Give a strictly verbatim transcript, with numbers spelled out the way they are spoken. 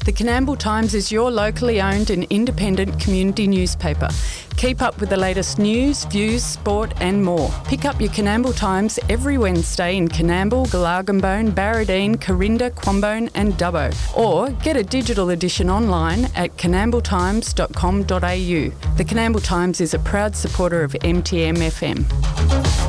The Coonamble Times is your locally owned and independent community newspaper. Keep up with the latest news, views, sport and more. Pick up your Coonamble Times every Wednesday in Coonamble, Galargambone, Barradine, Corinda, Quambone and Dubbo. Or get a digital edition online at coonamble times dot com dot a u. The Coonamble Times is a proud supporter of M T M F M.